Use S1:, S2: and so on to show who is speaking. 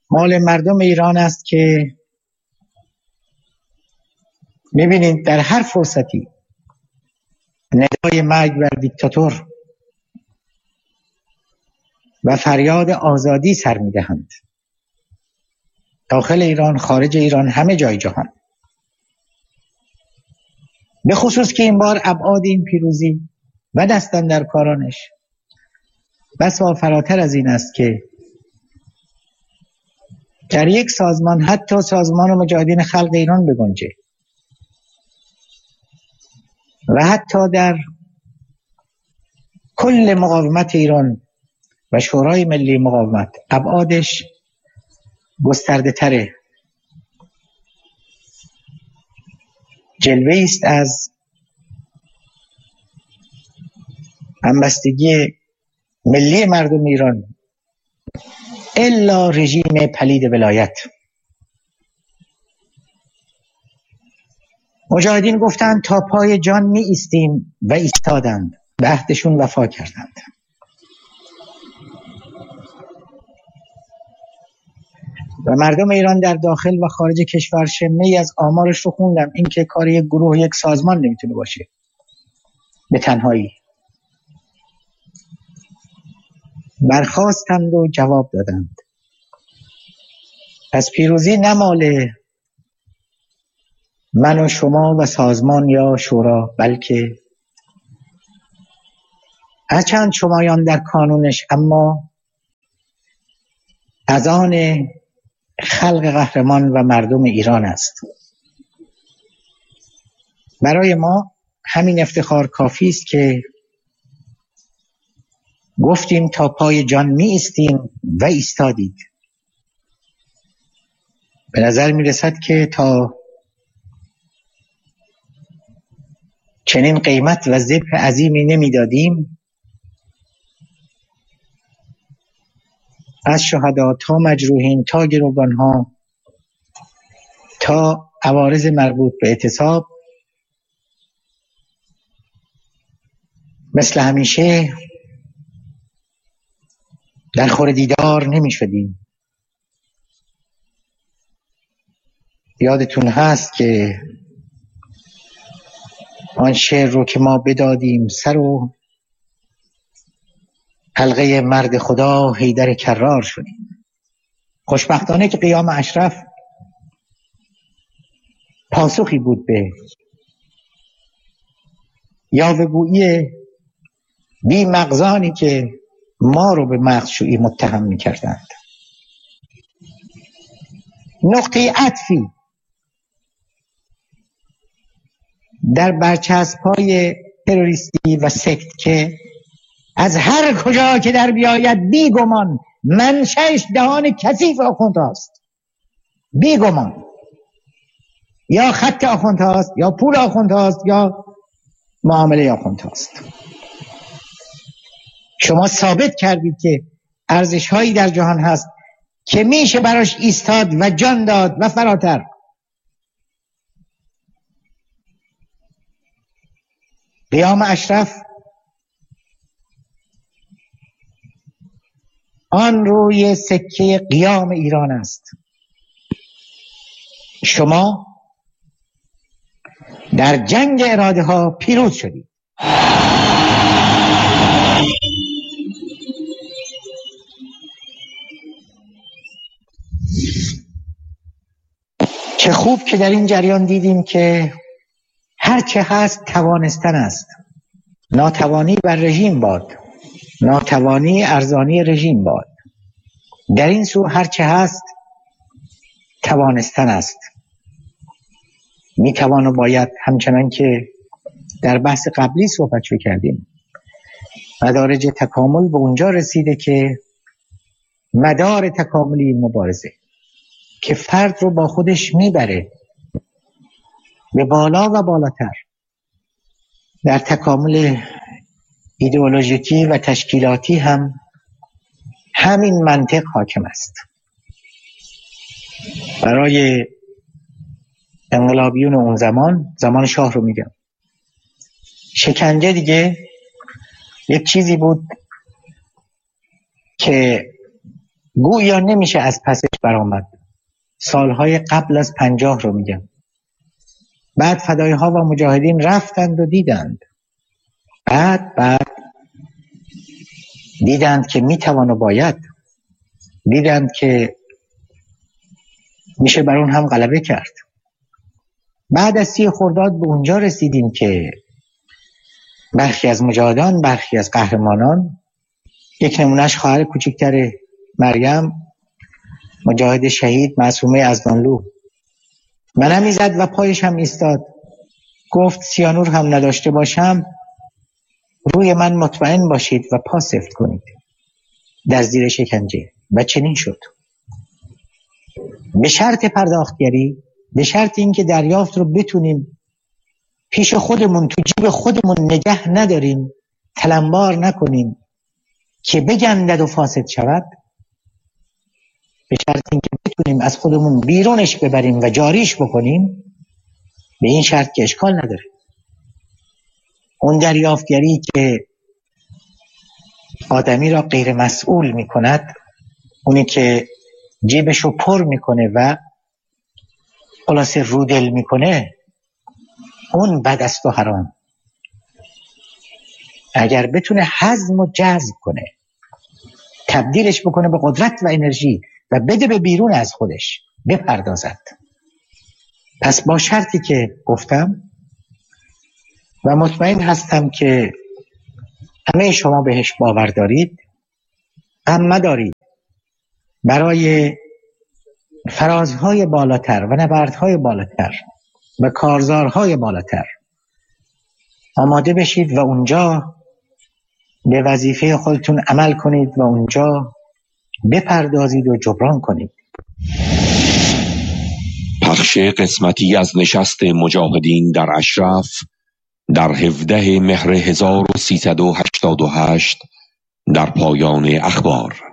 S1: مال مردم ایران است که میبینید در هر فرصتی ندای مرگ بر دیکتاتور و فریاد آزادی سر میدهند. داخل ایران، خارج ایران، همه جای جهان. به خصوص که این بار ابعاد این پیروزی و دست اندرکارانش بسا فراتر از این است که در یک سازمان، حتی سازمان مجاهدین خلق ایران بگنجه و حتی در کل مقاومت ایران و شورای ملی مقاومت ابعادش گسترده تره. جلوه است از همبستگی ملی مردم ایران الا رژیم پلید ولایت. مجاهدین گفتند تا پای جان می ایستیم و ایستادند، به عهدشون وفا کردند. و مردم ایران در داخل و خارج کشور شمه‌ای از آمارش رو خوندم، این که کار یک گروه، یک سازمان نمیتونه باشه به تنهایی. برخاستند و جواب دادند. پس پیروزی نه مال من و شما و سازمان یا شورا، بلکه هرچند شمایان در کانونش، اما از آن خلق قهرمان و مردم ایران است. برای ما همین افتخار کافی است که گفتیم تا پای جان می ایستیم و ایستادید. به نظر می رسد که تا چنین قیمت و ذبح عظیمی نمی دادیم. از شهدا تا مجروحین تا گروگانها تا عوارض مربوط به اعتصاب، مثل همیشه در خور دیدار نمی شدیم. یادتون هست که آن شعر رو که ما بدادیم سر و حلقه مرد خدا حیدر کرار شدیم. خوشبختانه که قیام اشرف پاسخی بود به یاوه‌گویی بی مغزانی که ما رو به مغزشویی متهم می کردند. نقطه عطفی در برچسب‌های تروریستی و سکت که از هر کجا که در بیاید بیگمان منشأش دهان کثیف آخوندهاست. بیگمان یا خط آخوندهاست یا پول آخوندهاست یا معامله آخوندهاست. شما ثابت کردید که ارزش‌هایی در جهان هست که میشه براش ایستاد و جان داد و فراتر. قیام اشرف آن روی سکه قیام ایران است. شما در جنگ اراده ها پیروز شدید. چه خوب که در این جریان دیدیم که هر چه هست توانستن است. ناتوانی بر رژیم باد، ناتوانی ارزانی رژیم باد. در این سو هر چه هست توانستن است. میتوان و باید، همچنان که در بحث قبلی صحبت کردیم، مدارج تکامل به اونجا رسیده که مدار تکاملی مبارزه که فرد رو با خودش میبره به بالا و بالاتر، در تکامل ایدئولوژیکی و تشکیلاتی هم همین منطق حاکم است. برای انقلابیون اون زمان شاه رو میگم، شکنجه دیگه یک چیزی بود که گویا نمیشه از پسش برآمد. سالهای قبل از 50 رو میگم. بعد فدایی‌ها و مجاهدین رفتند و دیدند. بعد دیدند که میتوان و باید، دیدند که میشه بر اون هم غلبه کرد. بعد از 30 خرداد به اونجا رسیدیم که برخی از مجاهدان، برخی از قهرمانان، یک نمونهش خواهر کوچکتر مریم، مجاهد شهید معصومه یزدانلو، منم میزد و پایش هم ایستاد. گفت سیانور هم نداشته باشم روی من مطمئن باشید و پا سفت کنید در زیر شکنجه. و چنین شد. به شرط پرداختگری، به شرط اینکه دریافت رو بتونیم پیش خودمون تو جیب خودمون نگه نداریم، تلمبار نکنیم که بگندد و فاسد شود، به شرط اینکه بتونیم از خودمون بیرونش ببریم و جاریش بکنیم، به این شرط که اشکال نداره. اون دریافتگری که آدمی را غیر مسئول می کند، اونی که جیبشو پر میکنه و خلاصه رودل میکنه، اون بد است و حرام. اگر بتونه هضم و جذب کنه، تبدیلش بکنه به قدرت و انرژی و بده به بیرون از خودش بپردازد، پس با شرطی که گفتم و مطمئن هستم که همه شما بهش باور دارید، غم مدارید. برای فرازهای بالاتر و نبردهای بالاتر و کارزارهای بالاتر آماده بشید و اونجا به وظیفه خودتون عمل کنید و اونجا بپردازید و جبران کنید.
S2: پخش قسمتی از نشست مجاهدین در اشرف در 17 مهر 1388 در پایان اخبار.